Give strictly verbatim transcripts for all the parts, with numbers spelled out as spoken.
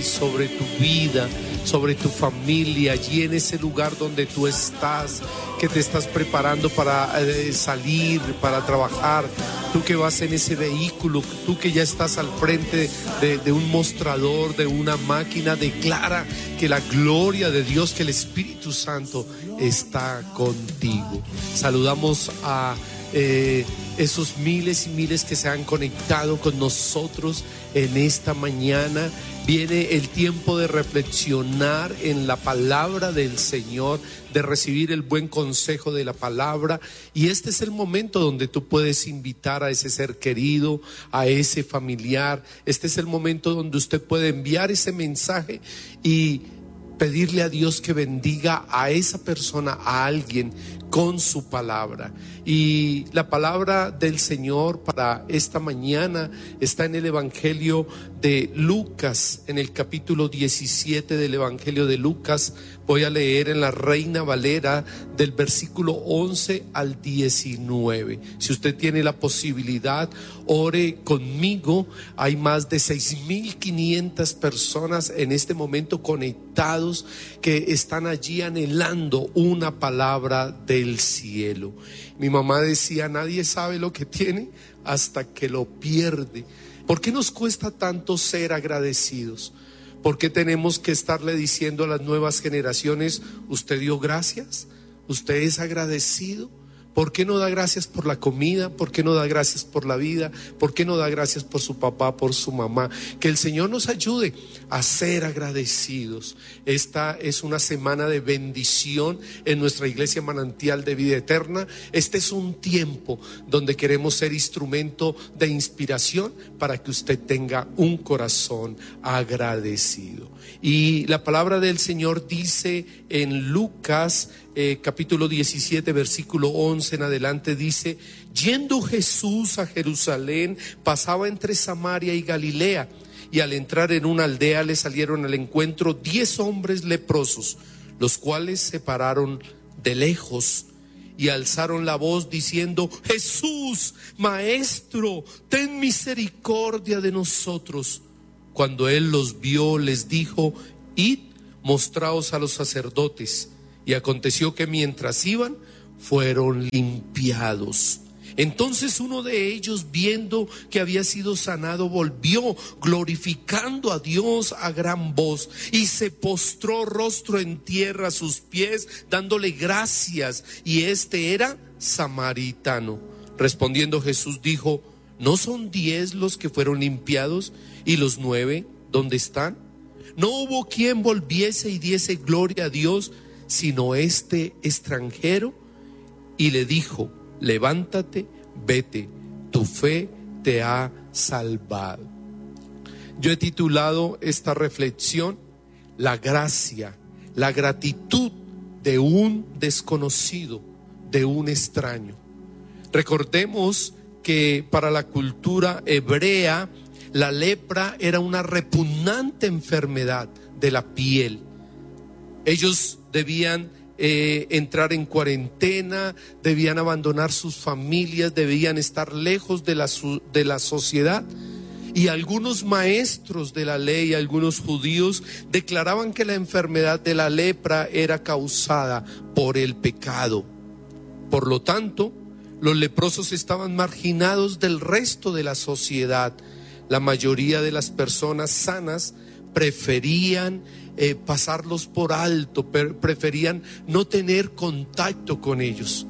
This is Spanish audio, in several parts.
sobre tu vida, sobre tu familia, allí en ese lugar donde tú estás, que te estás preparando para eh, salir, para trabajar. Tú que vas en ese vehículo, tú que ya estás al frente de, de un mostrador, de una máquina, declara que la gloria de Dios, que el Espíritu Santo está contigo. Saludamos a eh, esos miles y miles que se han conectado con nosotros en esta mañana. Viene el tiempo de reflexionar en la palabra del Señor, de recibir el buen consejo de la palabra, y este es el momento donde tú puedes invitar a ese ser querido, a ese familiar. Este es el momento donde usted puede enviar ese mensaje y pedirle a Dios que bendiga a esa persona, a alguien, con su palabra. Y la palabra del Señor para esta mañana está en el Evangelio de Lucas, en el capítulo diecisiete del Evangelio de Lucas. Voy a leer en la Reina Valera del versículo once al diecinueve. Si usted tiene la posibilidad, ore conmigo. Hay más de seis mil quinientas personas en este momento conectados que están allí anhelando una palabra del cielo. Mi mamá decía: nadie sabe lo que tiene hasta que lo pierde. ¿Por qué nos cuesta tanto ser agradecidos? ¿Por qué tenemos que estarle diciendo a las nuevas generaciones: usted dio gracias, usted es agradecido? ¿Por qué no da gracias por la comida? ¿Por qué no da gracias por la vida? ¿Por qué no da gracias por su papá, por su mamá? Que el Señor nos ayude a ser agradecidos. Esta es una semana de bendición en nuestra iglesia Manantial de Vida Eterna. Este es un tiempo donde queremos ser instrumento de inspiración para que usted tenga un corazón agradecido. Y la palabra del Señor dice en Lucas eh, capítulo diecisiete versículo once en adelante, dice: yendo Jesús a Jerusalén, pasaba entre Samaria y Galilea, y al entrar en una aldea le salieron al encuentro diez hombres leprosos, los cuales se pararon de lejos y alzaron la voz diciendo: Jesús, Maestro, ten misericordia de nosotros. Cuando él los vio, les dijo: id, mostraos a los sacerdotes. Y aconteció que mientras iban, fueron limpiados. Entonces uno de ellos, viendo que había sido sanado, volvió glorificando a Dios a gran voz, y se postró rostro en tierra a sus pies, dándole gracias. Y este era samaritano. Respondiendo Jesús dijo: ¿no son diez los que fueron limpiados? ¿Y los nueve dónde están? No hubo quien volviese y diese gloria a Dios, sino este extranjero. Y le dijo: levántate, vete, tu fe te ha salvado. Yo he titulado esta reflexión: la gracia, la gratitud de un desconocido, de un extraño. Recordemos que para la cultura hebrea, la lepra era una repugnante enfermedad de la piel. Ellos debían eh, entrar en cuarentena, debían abandonar sus familias, debían estar lejos de la, de la sociedad. Y algunos maestros de la ley, algunos judíos, declaraban que la enfermedad de la lepra era causada por el pecado. Por lo tanto, los leprosos estaban marginados del resto de la sociedad. La mayoría de las personas sanas preferían eh, pasarlos por alto, per, preferían no tener contacto con ellos.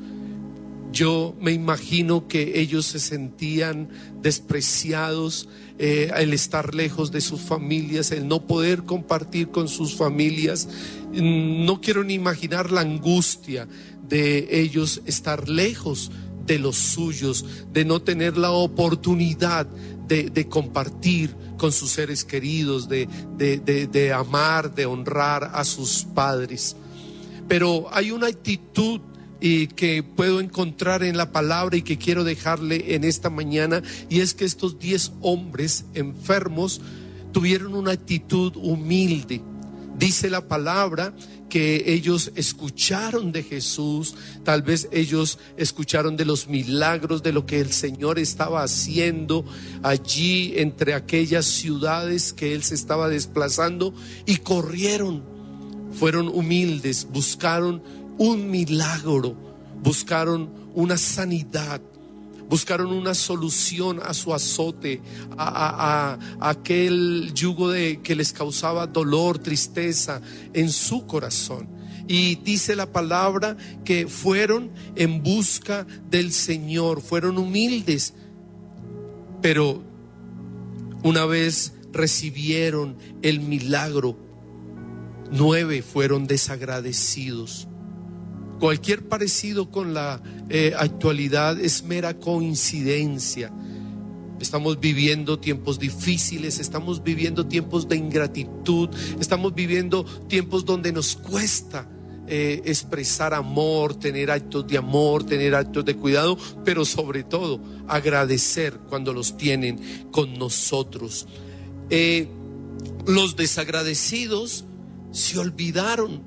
Yo me imagino que ellos se sentían despreciados, eh, el estar lejos de sus familias, el no poder compartir con sus familias. No quiero ni imaginar la angustia de ellos estar lejos de los suyos, de no tener la oportunidad de, de compartir con sus seres queridos, de, de, de, de amar, de honrar a sus padres. Pero hay una actitud y que puedo encontrar en la palabra y que quiero dejarle en esta mañana, y es que estos diez hombres enfermos tuvieron una actitud humilde. Dice la palabra que ellos escucharon de Jesús, tal vez ellos escucharon de los milagros, de lo que el Señor estaba haciendo allí entre aquellas ciudades que Él se estaba desplazando, y corrieron, fueron humildes, buscaron un milagro, buscaron una sanidad, buscaron una solución a su azote, a, a, a, a aquel yugo de, que les causaba dolor, tristeza en su corazón. Y dice la palabra que fueron en busca del Señor, fueron humildes, pero una vez recibieron el milagro, nueve fueron desagradecidos. Cualquier parecido con la eh, actualidad es mera coincidencia. Estamos viviendo tiempos difíciles, estamos viviendo tiempos de ingratitud, estamos viviendo tiempos donde nos cuesta eh, expresar amor, tener actos de amor, tener actos de cuidado, pero sobre todo agradecer cuando los tienen con nosotros. Eh, los desagradecidos se olvidaron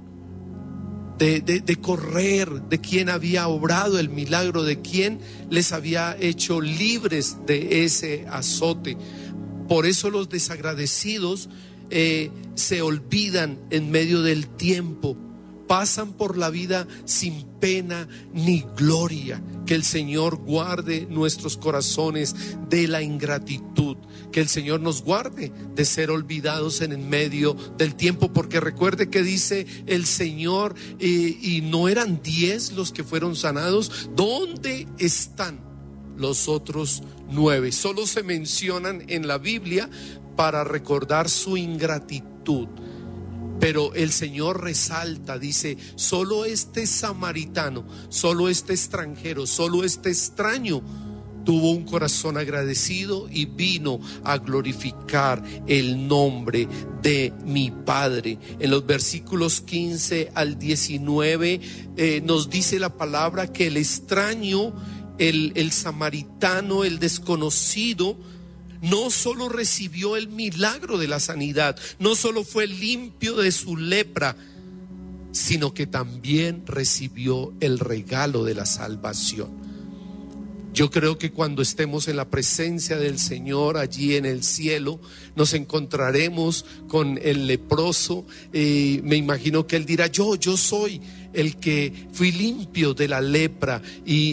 De, de, de correr, de quien había obrado el milagro, de quien les había hecho libres de ese azote. Por eso los desagradecidos eh, se olvidan en medio del tiempo, pasan por la vida sin pena ni gloria. Que el Señor guarde nuestros corazones de la ingratitud, que el Señor nos guarde de ser olvidados en el medio del tiempo, porque recuerde que dice el Señor, eh, y no eran diez los que fueron sanados. ¿Dónde están los otros nueve? Solo se mencionan en la Biblia para recordar su ingratitud. Pero el Señor resalta, dice, solo este samaritano, solo este extranjero, solo este extraño tuvo un corazón agradecido y vino a glorificar el nombre de mi Padre. En los versículos quince al diecinueve eh, nos dice la palabra que el extraño, el, el samaritano, el desconocido, no solo recibió el milagro de la sanidad, no solo fue limpio de su lepra, sino que también recibió el regalo de la salvación. Yo creo que cuando estemos en la presencia del Señor allí en el cielo, nos encontraremos con el leproso. Eh, me imagino que él dirá, yo, yo soy el que fui limpio de la lepra, y